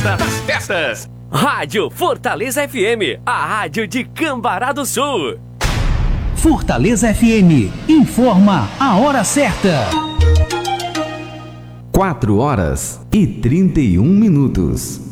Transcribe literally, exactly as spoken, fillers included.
festa das festas. Rádio Fortaleza F M, a rádio de Cambará do Sul. Fortaleza F M, informa a hora certa. quatro horas e trinta e um minutos.